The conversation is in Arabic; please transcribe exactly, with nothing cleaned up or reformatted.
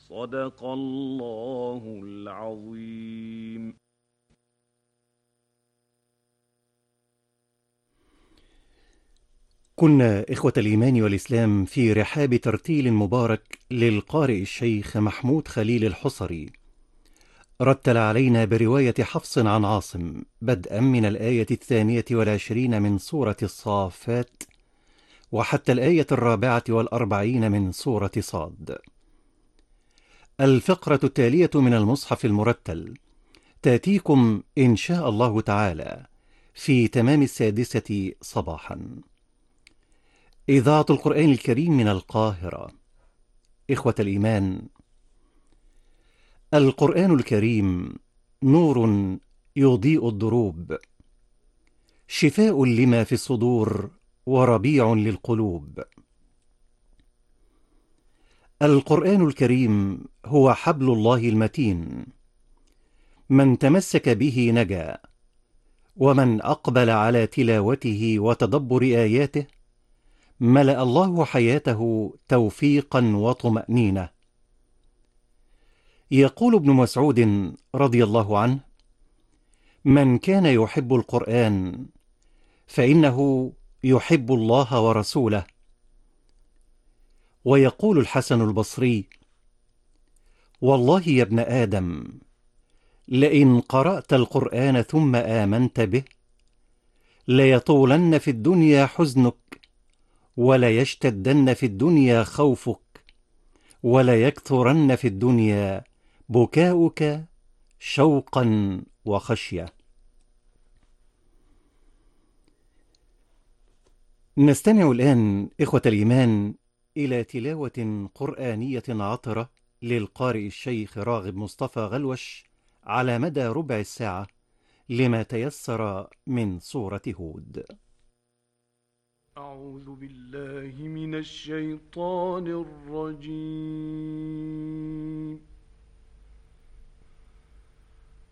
صدق الله العظيم. كنا إخوة الإيمان والإسلام في رحاب ترتيل مبارك للقارئ الشيخ محمود خليل الحصري، رتل علينا برواية حفص عن عاصم بدءا من الآية الثانية والعشرين من سورة الصافات وحتى الآية الرابعة والأربعين من سورة صاد. الفقرة التالية من المصحف المرتل تأتيكم إن شاء الله تعالى في تمام السادسة صباحا. إذاعة القرآن الكريم من القاهرة. إخوة الإيمان، القرآن الكريم نور يضيء الدروب، شفاء لما في الصدور وربيع للقلوب. القرآن الكريم هو حبل الله المتين، من تمسك به نجا، ومن أقبل على تلاوته وتدبر آياته ملأ الله حياته توفيقا وطمأنينة. يقول ابن مسعود رضي الله عنه: من كان يحب القرآن فإنه يحب الله ورسوله. ويقول الحسن البصري: والله يا ابن آدم، لئن قرأت القرآن ثم آمنت به ليطولن في الدنيا حزنك، وليشتدن في الدنيا خوفك، وليكثرن في الدنيا بكاؤك شوقا وخشية. نستمع الآن إخوة الإيمان إلى تلاوة قرآنية عطرة للقارئ الشيخ راغب مصطفى غلوش على مدى ربع الساعة لما تيسر من سورة هود. أعوذ بالله من الشيطان الرجيم.